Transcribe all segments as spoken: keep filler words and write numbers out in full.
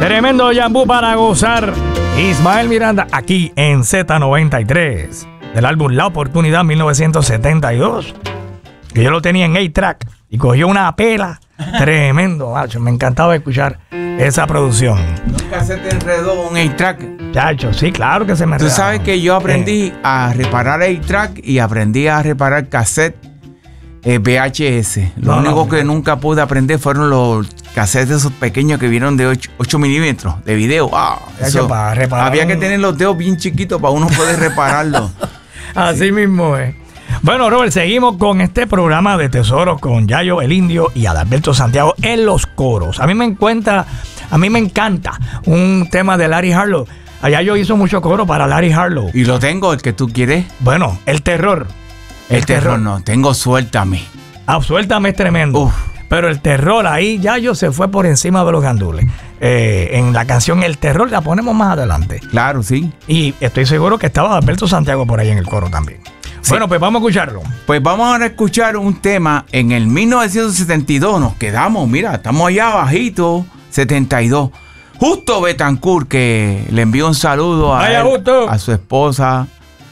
Tremendo Yambú para gozar. Ismael Miranda aquí en Z noventa y tres. Del álbum La Oportunidad mil novecientos setenta y dos. Que yo lo tenía en eight track y cogió una pela. Tremendo, macho. Me encantaba escuchar esa producción. ¿Nunca se te enredó un eight track? Chacho, sí, claro que se me Tú enredaba. sabes que yo aprendí Eh. a reparar eight track y aprendí a reparar cassette eh, V H S. Lo No, único no, que no. nunca pude aprender fueron los cassettes esos pequeños que vieron de ocho milímetros de video. Wow, Chacho, eso, para reparar había que un- tener los dedos bien chiquitos para uno poder repararlo. Así mismo es. Bueno, Robert, seguimos con este programa de tesoros con Yayo el Indio y Adalberto Santiago en los coros. A mí me encuentra, a mí me encanta un tema de Larry Harlow. Allá yo hizo mucho coro para Larry Harlow. Y lo tengo, el que tú quieres. Bueno, el terror. El, terror no, tengo Suéltame. Suéltame es tremendo. Uf. Pero el terror ahí, Yayo se fue por encima de los gandules. Eh, en la canción El Terror la ponemos más adelante. Claro, sí. Y estoy seguro que estaba Adalberto Santiago por ahí en el coro también. Sí. Bueno, pues vamos a escucharlo. Pues vamos ahora a escuchar un tema. En el mil novecientos setenta y dos nos quedamos, mira, estamos allá abajito, setenta y dos. Justo Betancourt, que le envió un saludo a, Vaya, él, Justo. a su esposa,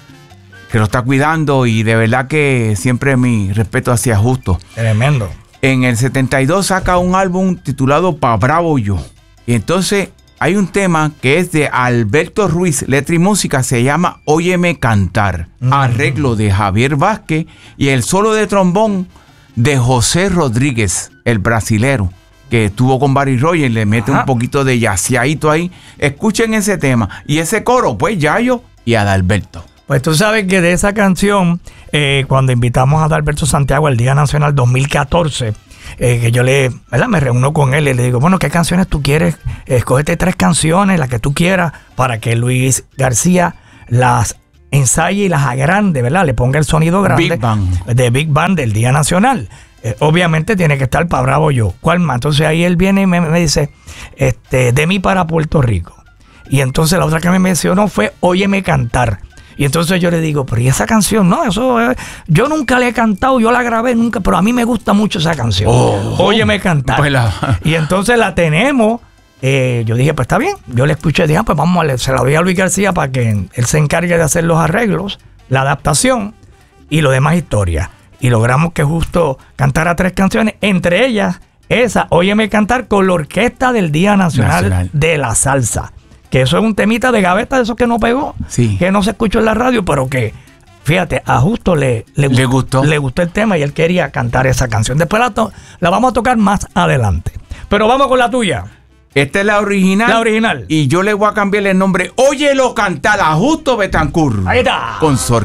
que lo está cuidando, y de verdad que siempre mi respeto hacia Justo. Tremendo. En el setenta y dos saca un álbum titulado Pa' Bravo Yo. Y entonces hay un tema que es de Alberto Ruiz, letra y música, se llama Óyeme Cantar. Mm. Arreglo de Javier Vázquez y el solo de trombón de José Rodríguez, el brasilero, que estuvo con Barry Rogers, le mete Ajá. un poquito de yaciadito ahí. Escuchen ese tema. Y ese coro, pues Yayo y Adalberto. Pues tú sabes que de esa canción, eh, cuando invitamos a Adalberto Santiago al Día Nacional dos mil catorce, eh, que yo le, ¿verdad? me reúno con él y le digo, bueno, ¿qué canciones tú quieres? Escógete tres canciones, las que tú quieras, para que Luis García las ensaye y las agrande, ¿verdad? Le ponga el sonido grande Big Band. de Big Band del Día Nacional. Eh, obviamente tiene que estar Pa' Bravo Yo. ¿Cuál más? Entonces ahí él viene y me, me dice, este, de mí para Puerto Rico. Y entonces la otra que me mencionó fue Óyeme Cantar. Y entonces yo le digo, pero ¿y esa canción? No, eso eh, yo nunca la he cantado, yo la grabé nunca, pero a mí me gusta mucho esa canción. Oh, Óyeme Cantar. pues la- Y entonces la tenemos. eh, yo dije, pues está bien. Yo le escuché, dije, ah, pues vamos a leer. Se la doy a Luis García para que él se encargue de hacer los arreglos, la adaptación y lo demás historia. Y logramos que Justo cantara tres canciones, entre ellas esa, Óyeme Cantar, con la orquesta del Día Nacional, Nacional. de la Salsa. Que eso es un temita de gaveta, de esos que no pegó, Sí. que no se escuchó en la radio, pero que, fíjate, a Justo le, le, Le gustó. le gustó el tema y él quería cantar esa canción. Después la, to- la vamos a tocar más adelante. Pero vamos con la tuya. Esta es la original. La original. Y yo le voy a cambiar el nombre. Óyelo cantar a Justo Betancourt. Ahí está. Con Sor